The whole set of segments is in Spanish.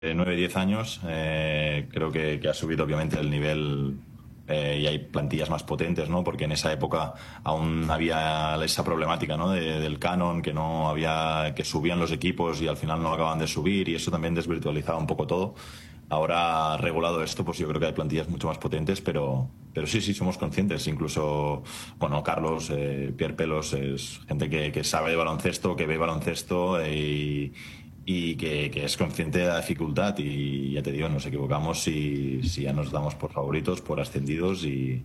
9-10 años. Creo que ha subido obviamente el nivel, y hay plantillas más potentes, ¿no? Porque en esa época aún había esa problemática, ¿no? Del canon, que no había, que subían los equipos y al final no acababan de subir, y eso también desvirtualizaba un poco todo. Ahora regulado esto, pues yo creo que hay plantillas mucho más potentes, pero sí, sí, somos conscientes. Incluso, bueno, Carlos, Pierre Pelos, es gente que sabe de baloncesto, que ve baloncesto, y que es consciente de la dificultad. Y ya te digo, nos equivocamos si ya nos damos por favoritos, por ascendidos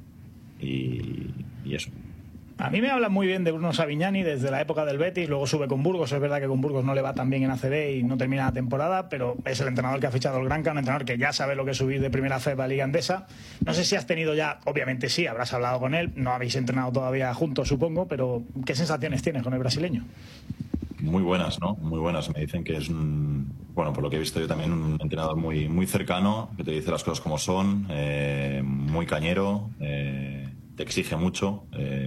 y eso. A mí me hablan muy bien de Bruno Savignani desde la época del Betis, luego sube con Burgos. Es verdad que con Burgos no le va tan bien en ACB y no termina la temporada, pero es el entrenador que ha fichado el Granca, un entrenador que ya sabe lo que es subir de primera FEB a Liga Endesa. No sé si has tenido ya, obviamente sí, habrás hablado con él, no habéis entrenado todavía juntos, supongo, pero ¿qué sensaciones tienes con el brasileño? Muy buenas, ¿no? Muy buenas. Me dicen que es bueno, por lo que he visto yo también, un entrenador muy, muy cercano, que te dice las cosas como son, muy cañero, te exige mucho,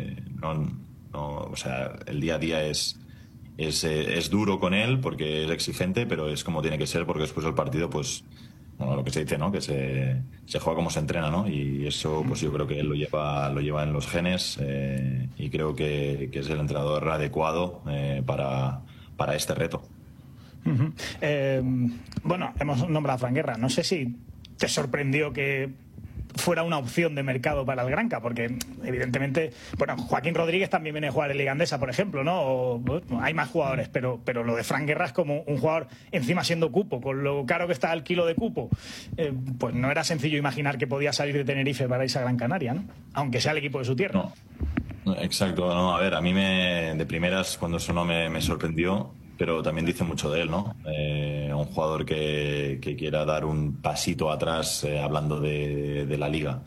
o sea, el día a día es duro con él porque es exigente, pero es como tiene que ser, porque después del partido, pues, bueno, lo que se dice, ¿no? Que se juega como se entrena, ¿no? Y eso, pues yo creo que él lo lleva en los genes, y creo que es el entrenador adecuado para este reto. Uh-huh. Bueno, hemos nombrado a Fran Guerra. No sé si te sorprendió que fuera una opción de mercado para el Granca, porque evidentemente, bueno, Joaquín Rodríguez también viene a jugar en Liga Endesa, por ejemplo, ¿no? Bueno, hay más jugadores, pero lo de Fran Guerra es como un jugador, encima siendo cupo, con lo caro que está el kilo de cupo, pues no era sencillo imaginar que podía salir de Tenerife para irse a Gran Canaria, ¿no? Aunque sea el equipo de su tierra. No, exacto. No, a ver, a mí de primeras, cuando sonó, me sorprendió, pero también dice mucho de él, ¿no? Un jugador que quiera dar un pasito atrás, hablando de la liga,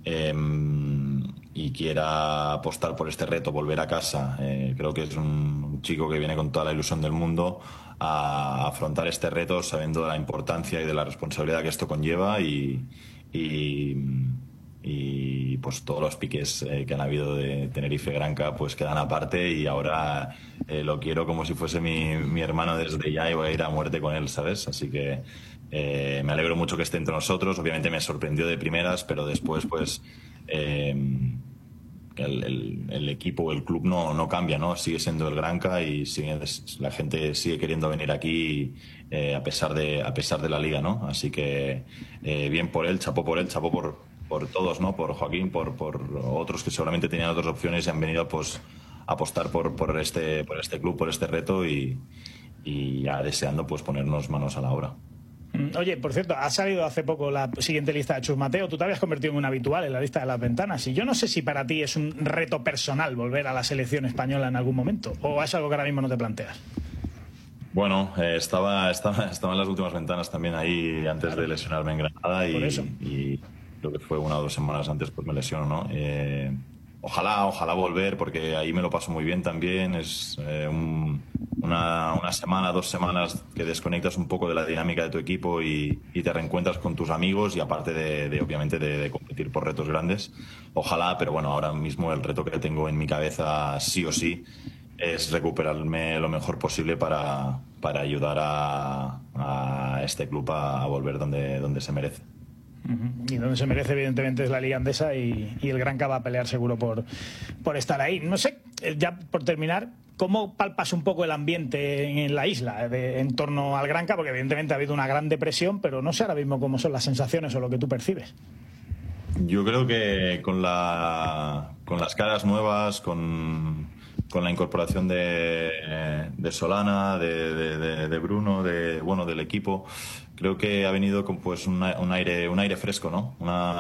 y quiera apostar por este reto, volver a casa. Creo que es un chico que viene con toda la ilusión del mundo a afrontar este reto, sabiendo de la importancia y de la responsabilidad que esto conlleva, y pues todos los piques que han habido de Tenerife Granca pues quedan aparte, y ahora lo quiero como si fuese mi hermano desde ya, y voy a ir a muerte con él, ¿sabes? Así que me alegro mucho que esté entre nosotros. Obviamente me sorprendió de primeras, pero después pues el equipo, el club no cambia, ¿no? Sigue siendo el Granca, y la gente sigue queriendo venir aquí, a pesar de la liga, ¿no? Así que bien por él, chapó por todos, ¿no? Por Joaquín, por otros que seguramente tenían otras opciones y han venido pues a apostar por este club, por este reto, y ya deseando pues ponernos manos a la obra. Oye, por cierto, ha salido hace poco la siguiente lista de Chus Mateo. Tú te habías convertido en un habitual en la lista de las ventanas, y yo no sé si para ti es un reto personal volver a la selección española en algún momento, o es algo que ahora mismo no te planteas. Bueno, estaba en las últimas ventanas también ahí, antes de lesionarme en Granada, y creo que fue 1 o 2 semanas antes pues me lesiono, ¿no? Ojalá volver, porque ahí me lo paso muy bien también. Es una semana, 2 semanas que desconectas un poco de la dinámica de tu equipo, y te reencuentras con tus amigos, y aparte obviamente de competir por retos grandes. Ojalá, pero bueno, ahora mismo el reto que tengo en mi cabeza sí o sí es recuperarme lo mejor posible para ayudar a este club a volver donde se merece. Y donde se merece, evidentemente, es la Liga Endesa, y el Granca va a pelear seguro por estar ahí. No sé, ya por terminar, ¿cómo palpas un poco el ambiente en la isla en torno al Granca? Porque evidentemente ha habido una gran depresión, pero no sé ahora mismo cómo son las sensaciones o lo que tú percibes. Yo creo que con las caras nuevas, con la incorporación de Solana, de Bruno, del equipo, creo que ha venido con pues un aire fresco, ¿no?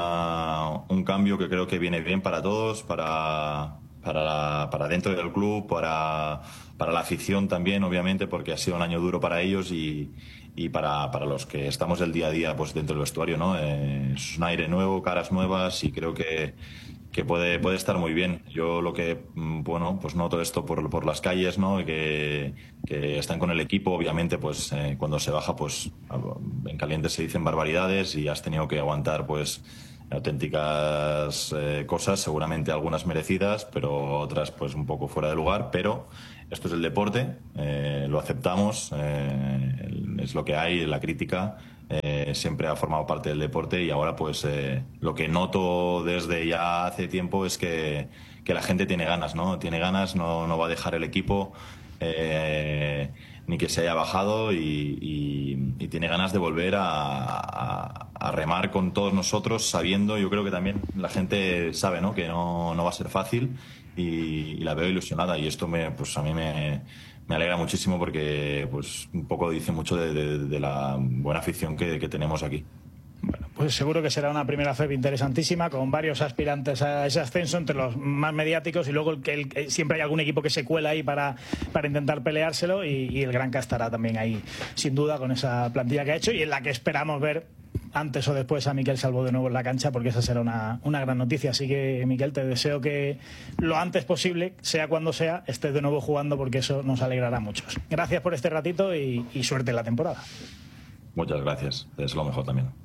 Un cambio que creo que viene bien para todos, para dentro del club, para la afición también, obviamente, porque ha sido un año duro para ellos, y para los que estamos del día a día pues dentro del vestuario, ¿no? Es un aire nuevo, caras nuevas, y creo que puede estar muy bien. Yo lo que, bueno, pues noto esto por las calles, ¿no? Que están con el equipo, obviamente, pues cuando se baja, pues en caliente se dicen barbaridades, y has tenido que aguantar pues auténticas cosas, seguramente algunas merecidas, pero otras pues un poco fuera de lugar. Pero esto es el deporte, lo aceptamos, es lo que hay, la crítica. siempre ha formado parte del deporte, y ahora pues lo que noto desde ya hace tiempo es que la gente tiene ganas, ¿no? Tiene ganas, no va a dejar el equipo, ni que se haya bajado, y tiene ganas de volver a remar con todos nosotros, sabiendo, yo creo que también la gente sabe, ¿no? Que no va a ser fácil, y la veo ilusionada, y esto pues a mí me alegra muchísimo, porque pues un poco dice mucho de la buena afición que tenemos aquí. Bueno, pues seguro que será una primera FEP interesantísima, con varios aspirantes a ese ascenso, entre los más mediáticos, y luego siempre hay algún equipo que se cuela ahí para intentar peleárselo, y el Granca estará también ahí, sin duda, con esa plantilla que ha hecho, y en la que esperamos ver antes o después a Miquel Salvó de nuevo en la cancha, porque esa será una gran noticia. Así que, Miquel, te deseo que lo antes posible, sea cuando sea, estés de nuevo jugando, porque eso nos alegrará a muchos. Gracias por este ratito y suerte en la temporada. Muchas gracias, es lo mejor también.